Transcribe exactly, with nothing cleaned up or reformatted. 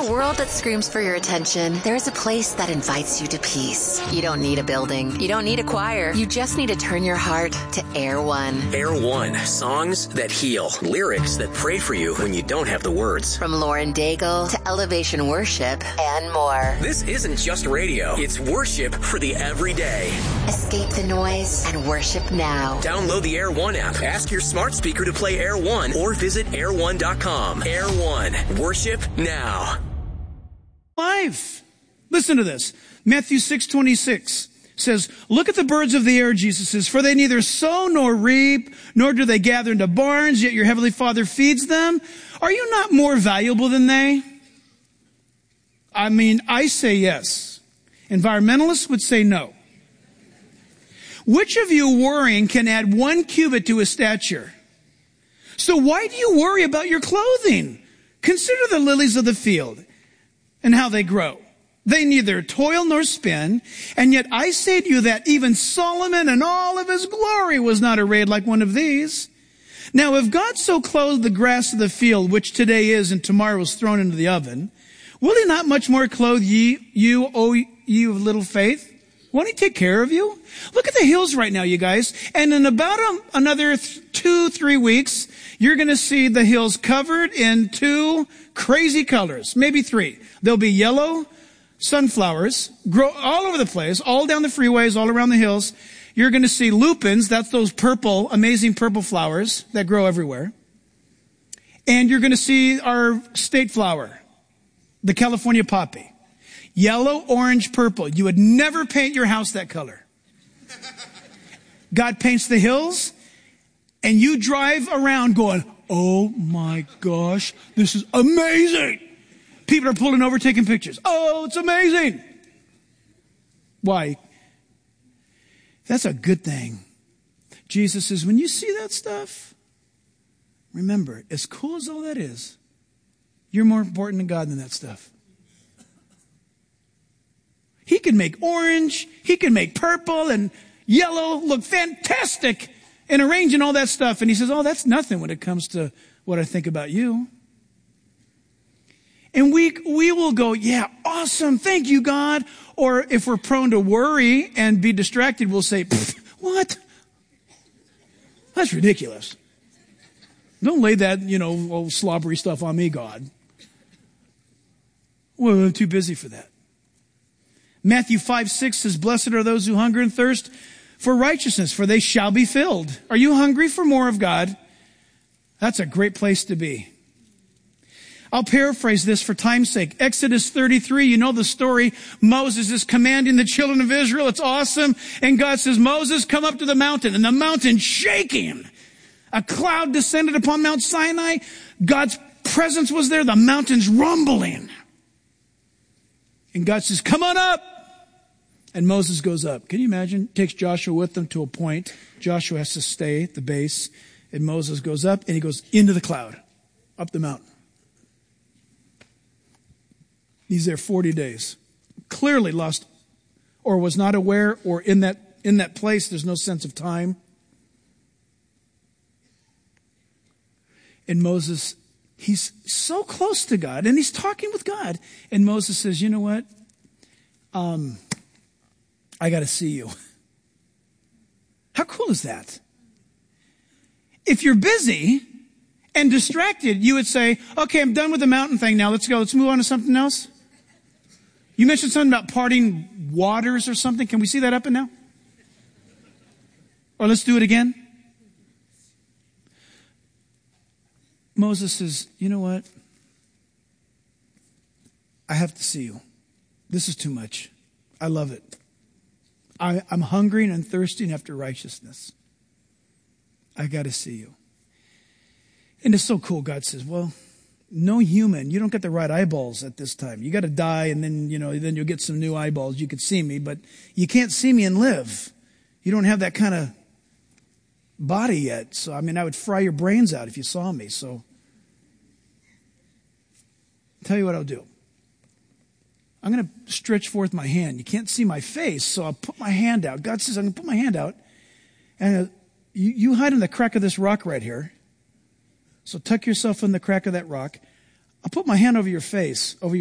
a world that screams for your attention, there is a place that invites you to peace. You don't need a building. You don't need a choir. You just need to turn your heart to Air One. Air One. Songs that heal. Lyrics that pray for you when you don't have the words. From Lauren Daigle to Elevation Worship and more. This isn't just radio. It's worship for the everyday. Escape the noise and worship now. Download the Air One app. Ask your smart speaker to play Air One or visit air one dot com. Air One. Worship now. Life. Listen to this. Matthew six twenty-six says, look at the birds of the air, Jesus says, for they neither sow nor reap, nor do they gather into barns, yet your heavenly Father feeds them. Are you not more valuable than they? I mean, I say yes. Environmentalists would say no. Which of you worrying can add one cubit to his stature? So why do you worry about your clothing? Consider the lilies of the field and how they grow. They neither toil nor spin, and yet I say to you that even Solomon in all of his glory was not arrayed like one of these. Now if God so clothed the grass of the field, which today is and tomorrow is thrown into the oven, will he not much more clothe ye, you, O you of little faith? Won't he take care of you? Look at the hills right now, you guys. And in about a, another th- two, three weeks, you're going to see the hills covered in two crazy colors, maybe three. There'll be yellow sunflowers, grow all over the place, all down the freeways, all around the hills. You're going to see lupins. That's those purple, amazing purple flowers that grow everywhere. And you're going to see our state flower, the California poppy. Yellow, orange, purple. You would never paint your house that color. God paints the hills, and you drive around going, oh my gosh, this is amazing. People are pulling over, taking pictures. Oh, it's amazing. Why? That's a good thing. Jesus says, when you see that stuff, remember, as cool as all that is, you're more important to God than that stuff. He can make orange, he can make purple and yellow look fantastic and arranging all that stuff. And he says, oh, that's nothing when it comes to what I think about you. And we we will go, yeah, awesome, thank you, God. Or if we're prone to worry and be distracted, we'll say, what? That's ridiculous. Don't lay that, you know, old slobbery stuff on me, God. Well, I'm too busy for that. Matthew five six says, blessed are those who hunger and thirst for righteousness, for they shall be filled. Are you hungry for more of God? That's a great place to be. I'll paraphrase this for time's sake. Exodus thirty-three, you know the story. Moses is commanding the children of Israel. It's awesome. And God says, Moses, come up to the mountain. And the mountain's shaking. A cloud descended upon Mount Sinai. God's presence was there. The mountain's rumbling. And God says, come on up. And Moses goes up. Can you imagine? Takes Joshua with them to a point. Joshua has to stay at the base. And Moses goes up and he goes into the cloud, up the mountain. He's there forty days. Clearly lost or was not aware, or in that in that place there's no sense of time. And Moses, he's so close to God and he's talking with God. And Moses says, you know what? Um, I got to see you. How cool is that? If you're busy and distracted, you would say, okay, I'm done with the mountain thing now. Let's go. Let's move on to something else. You mentioned something about parting waters or something. Can we see that up and now? Or let's do it again. Moses says, you know what? I have to see you. This is too much. I love it. I, I'm hungry and thirsting after righteousness. I got to see you. And it's so cool. God says, well, no human, you don't get the right eyeballs at this time. You got to die and then, you know, then you'll get some new eyeballs. You could see me, but you can't see me and live. You don't have that kind of body yet. So, I mean, I would fry your brains out if you saw me. So, I'll tell you what I'll do. I'm going to stretch forth my hand. You can't see my face, so I'll put my hand out. God says, I'm going to put my hand out. And uh, you, you hide in the crack of this rock right here. So tuck yourself in the crack of that rock. I'll put my hand over your face, over your